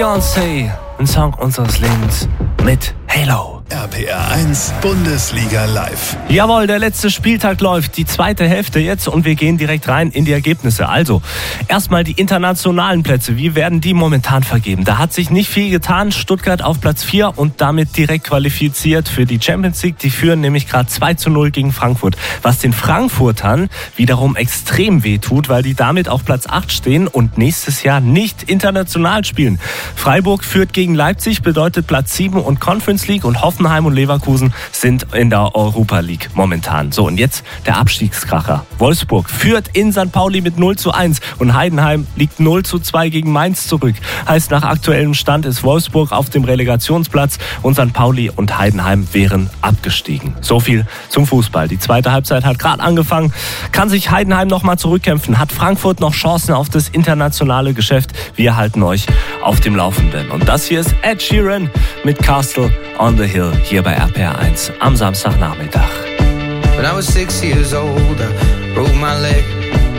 Beyoncé, ein Song unseres Lebens mit Halo. RPR 1 Bundesliga live. Jawohl, der letzte Spieltag läuft, die zweite Hälfte jetzt und wir gehen direkt rein in die Ergebnisse. Also, erstmal die internationalen Plätze, wie werden die momentan vergeben? Da hat sich nicht viel getan, Stuttgart auf Platz 4 und damit direkt qualifiziert für die Champions League. Die führen nämlich gerade 2-0 gegen Frankfurt, was den Frankfurtern wiederum extrem wehtut, weil die damit auf Platz 8 stehen und nächstes Jahr nicht international spielen. Freiburg führt gegen Leipzig, bedeutet Platz 7 und Conference League und Hoffenheim und Leverkusen sind in der Europa League momentan. So, und jetzt der Abstiegskracher. Wolfsburg führt in St. Pauli mit 0-1 und Heidenheim liegt 0-2 gegen Mainz zurück. Heißt, nach aktuellem Stand ist Wolfsburg auf dem Relegationsplatz und St. Pauli und Heidenheim wären abgestiegen. So viel zum Fußball. Die zweite Halbzeit hat gerade angefangen. Kann sich Heidenheim nochmal zurückkämpfen? Hat Frankfurt noch Chancen auf das internationale Geschäft? Wir halten euch auf dem Laufenden. Und das hier ist Ed Sheeran mit Castle on the Hill hier bei RPR 1 am Samstagnachmittag. When I was 6 years old, I broke my leg.